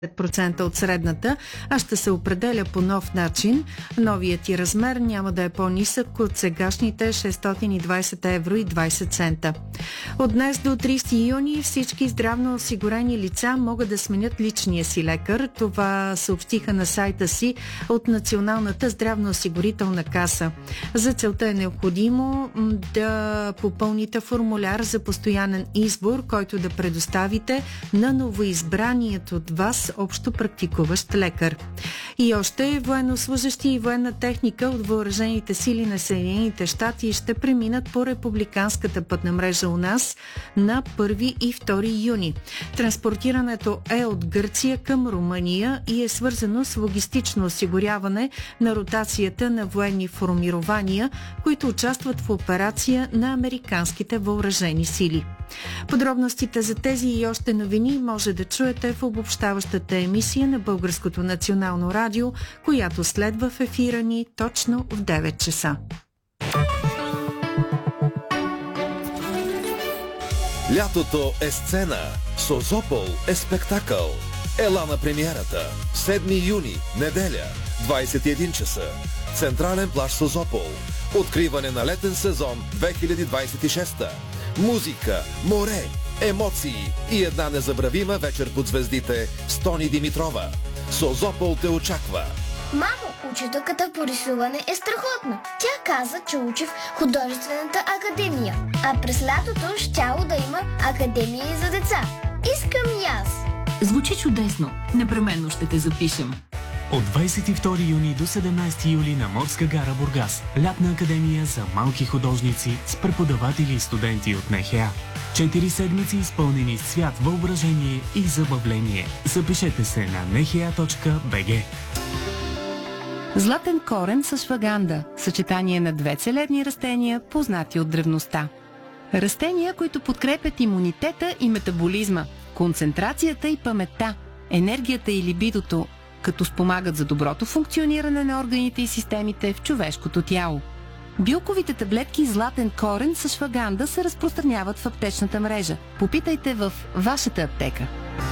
5% от средната, а ще се определя по нов начин. Новият ти размер няма да е по-нисък от сегашните 620 евро и 20 цента. От днес до 30 юни всички здравно осигурени лица могат да сменят личния си лекар. Това съобщиха на сайта си от Националната здравноосигурителна каса. За целта е необходимо да попълните формуляр за постоянен избор, който да предоставите на новоизбраният от вас общо практикуващ лекар. И още военнослужащи и военна техника от въоръжените сили на Съединените щати ще преминат по републиканската пътна мрежа у нас на 1 и 2 юни. Транспортирането е от Гърция към Румъния и е свързано с логистично осигуряване на ротацията на военни формирования, които участват в операция на американските въоръжени сили. Подробностите за тези и още новини може да чуете в обобщаващата емисия на Българското национално радио, която следва в ефира ни точно в 9 часа. Лятото е сцена, Созопол е спектакъл. Ела на премиерата, 7 юни, неделя, 21 часа. Централен плаж Созопол. Откриване на летен сезон 2026. Музика, море, емоции и една незабравима вечер под звездите с Тони Димитрова. Созопол те очаква. Мамо, учителката по рисуване е страхотна. Тя каза, че учи в художествената академия, а през лятото щяло да има академия и за деца. Искам и аз. Звучи чудесно. Непременно ще те запишем. От 22 юни до 17 юли на Морска гара Бургас. Лятна академия за малки художници с преподаватели и студенти от НХА. 4 седмици изпълнени с цвят, въображение и забавление. Запишете се на nha.bg. Златен корен с шваганда. Съчетание на две целебни растения, познати от древността. Растения, които подкрепят имунитета и метаболизма, концентрацията и паметта, енергията и либидото, като спомагат за доброто функциониране на органите и системите в човешкото тяло. Билковите таблетки златен корен с шваганда се разпространяват в аптечната мрежа. Попитайте в вашата аптека.